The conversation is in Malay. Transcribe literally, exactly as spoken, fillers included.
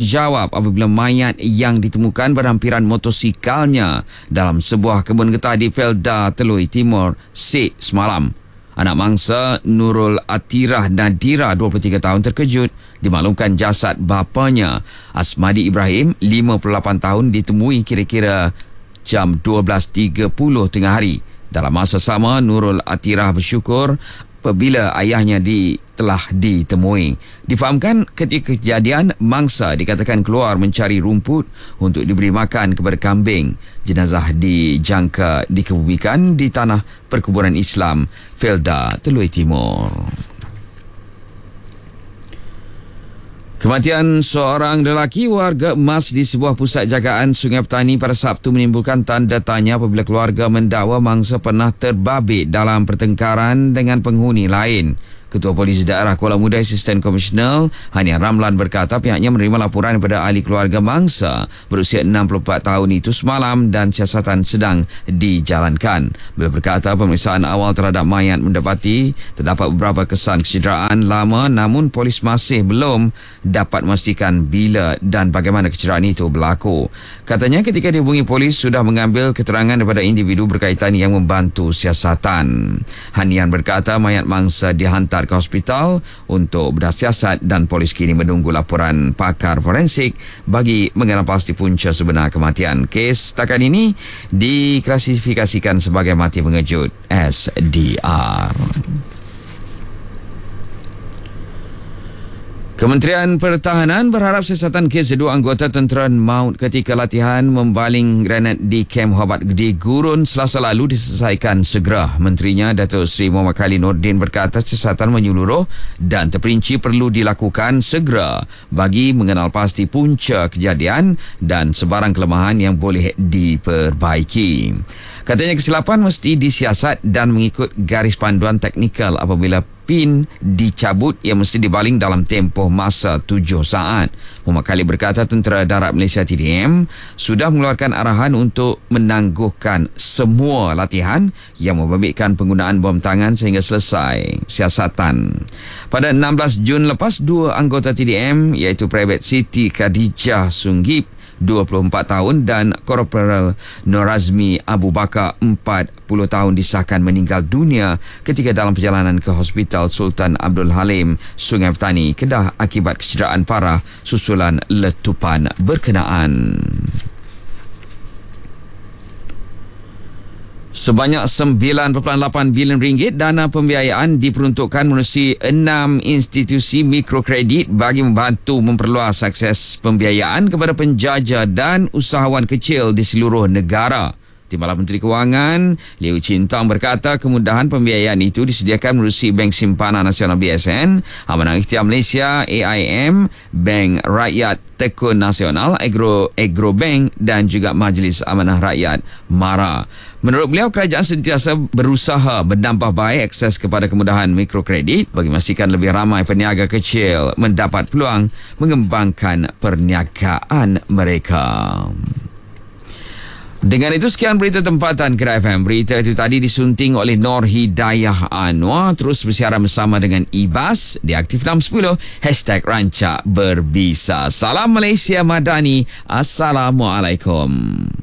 bertanggungjawab apabila mayat yang ditemukan berhampiran motosikalnya dalam sebuah kebun getah di Felda, Telui Timur, Sek semalam. Anak mangsa Nurul Atirah Nadira, dua puluh tiga tahun, terkejut dimaklumkan jasad bapanya Asmadi Ibrahim, lima puluh lapan tahun, ditemui kira-kira jam dua belas tiga puluh tengah hari. Dalam masa sama, Nurul Atirah bersyukur apabila ayahnya di, telah ditemui. Difahamkan ketika kejadian, mangsa dikatakan keluar mencari rumput untuk diberi makan kepada kambing. Jenazah dijangka dikebumikan di tanah perkuburan Islam Felda, Telui Timur. Kematian seorang lelaki warga emas di sebuah pusat jagaan Sungai Petani pada Sabtu menimbulkan tanda tanya apabila keluarga mendakwa mangsa pernah terbabit dalam pertengkaran dengan penghuni lain. Ketua Polis Daerah Kuala Muda, Asisten Komisioner Hania Ramlan berkata pihaknya menerima laporan daripada ahli keluarga mangsa berusia enam puluh empat tahun itu semalam dan siasatan sedang dijalankan. Beliau berkata pemeriksaan awal terhadap mayat mendapati terdapat beberapa kesan kecederaan lama, namun polis masih belum dapat memastikan bila dan bagaimana kecederaan itu berlaku. Katanya ketika dihubungi polis sudah mengambil keterangan daripada individu berkaitan yang membantu siasatan. Hanian berkata mayat mangsa dihantar ke hospital untuk bedah siasat dan polis kini menunggu laporan pakar forensik bagi mengenal pasti punca sebenar kematian. Kes setakat ini diklasifikasikan sebagai mati mengejut S D R. Kementerian Pertahanan berharap siasatan kes dua anggota tentera maut ketika latihan membaling granat di Kem Hobat di Gurun Selasa lalu diselesaikan segera. Menterinya Datuk Seri Muhammad Khalil Nordin berkata siasatan menyeluruh dan terperinci perlu dilakukan segera bagi mengenal pasti punca kejadian dan sebarang kelemahan yang boleh diperbaiki. Katanya kesilapan mesti disiasat dan mengikut garis panduan teknikal. Apabila pin dicabut, ia mesti dibaling dalam tempoh masa tujuh saat. Muhammad Khalid berkata Tentera Darat Malaysia T D M sudah mengeluarkan arahan untuk menangguhkan semua latihan yang membabitkan penggunaan bom tangan sehingga selesai siasatan. Pada enam belas Jun lepas, dua anggota T D M iaitu Private Siti Khadijah Sunggip, dua puluh empat tahun, dan Korporal Norazmi Abu Bakar, empat puluh tahun, disahkan meninggal dunia ketika dalam perjalanan ke Hospital Sultan Abdul Halim, Sungai Petani, Kedah akibat kecederaan parah susulan letupan berkenaan. Sebanyak sembilan perpuluhan lapan bilion ringgit dana pembiayaan diperuntukkan menerusi enam institusi mikrokredit bagi membantu memperluas akses pembiayaan kepada penjaja dan usahawan kecil di seluruh negara. Timbalan Menteri Kewangan Liu Chintang berkata kemudahan pembiayaan itu disediakan menerusi Bank Simpanan Nasional B S N, Amanah Ikhtiar Malaysia A I M, Bank Rakyat Tekun Nasional, Agro Agro Bank dan juga Majlis Amanah Rakyat MARA. Menurut beliau, kerajaan sentiasa berusaha menambah baik akses kepada kemudahan mikrokredit bagi memastikan lebih ramai peniaga kecil mendapat peluang mengembangkan perniagaan mereka. Dengan itu, sekian berita tempatan Kedah F M. Berita itu tadi disunting oleh Nur Hidayah Anwar. Terus bersiaran bersama dengan Ibas di Aktif enam sepuluh, hashtag Rancak Berbisa. Salam Malaysia Madani. Assalamualaikum.